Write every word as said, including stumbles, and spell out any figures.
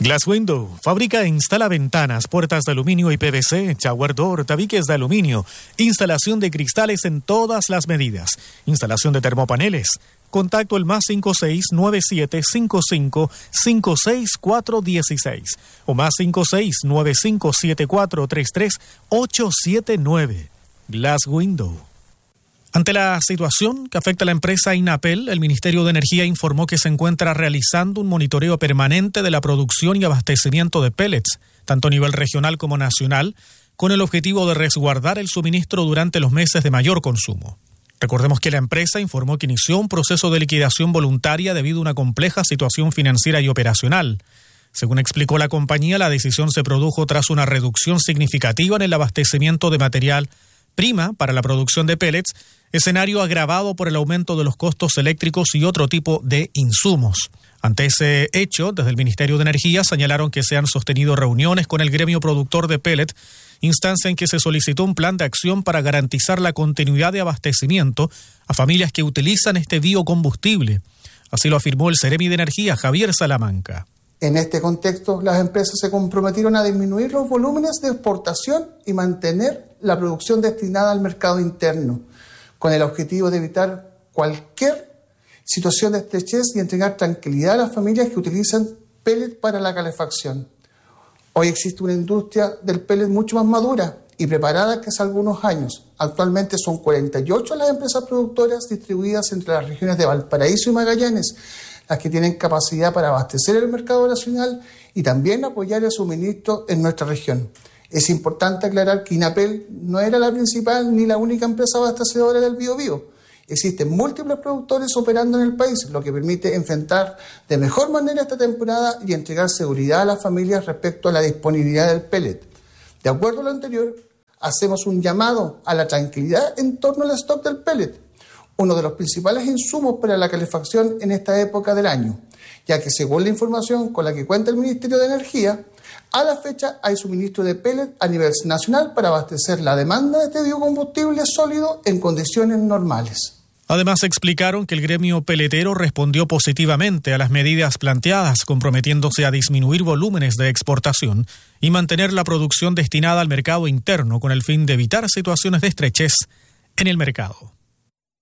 Glass Window fabrica e instala ventanas, puertas de aluminio y P V C, shower door, tabiques de aluminio, instalación de cristales en todas las medidas, instalación de termopaneles. Contacto el más cinco seis nueve siete cinco cinco cinco seis cuatro uno seis o más cinco seis nueve cinco siete cuatro tres tres ocho siete nueve. Glass Window. Ante la situación que afecta a la empresa INAPEL, el Ministerio de Energía informó que se encuentra realizando un monitoreo permanente de la producción y abastecimiento de pellets, tanto a nivel regional como nacional, con el objetivo de resguardar el suministro durante los meses de mayor consumo. Recordemos que la empresa informó que inició un proceso de liquidación voluntaria debido a una compleja situación financiera y operacional. Según explicó la compañía, la decisión se produjo tras una reducción significativa en el abastecimiento de material prima para la producción de pellets, escenario agravado por el aumento de los costos eléctricos y otro tipo de insumos. Ante ese hecho, desde el Ministerio de Energía señalaron que se han sostenido reuniones con el gremio productor de pellet, instancia en que se solicitó un plan de acción para garantizar la continuidad de abastecimiento a familias que utilizan este biocombustible. Así lo afirmó el Seremi de Energía, Javier Salamanca. En este contexto, las empresas se comprometieron a disminuir los volúmenes de exportación y mantener la producción destinada al mercado interno, con el objetivo de evitar cualquier situación de estrechez y entregar tranquilidad a las familias que utilizan pellet para la calefacción. Hoy existe una industria del pellet mucho más madura y preparada que hace algunos años. Actualmente son cuarenta y ocho las empresas productoras distribuidas entre las regiones de Valparaíso y Magallanes, las que tienen capacidad para abastecer el mercado nacional y también apoyar el suministro en nuestra región. Es importante aclarar que INAPEL no era la principal ni la única empresa abastecedora del Biobío. Existen múltiples productores operando en el país, lo que permite enfrentar de mejor manera esta temporada y entregar seguridad a las familias respecto a la disponibilidad del pellet. De acuerdo a lo anterior, hacemos un llamado a la tranquilidad en torno al stock del pellet, uno de los principales insumos para la calefacción en esta época del año, ya que según la información con la que cuenta el Ministerio de Energía, a la fecha hay suministro de pellet a nivel nacional para abastecer la demanda de este biocombustible sólido en condiciones normales. Además, explicaron que el gremio peletero respondió positivamente a las medidas planteadas, comprometiéndose a disminuir volúmenes de exportación y mantener la producción destinada al mercado interno con el fin de evitar situaciones de estrechez en el mercado.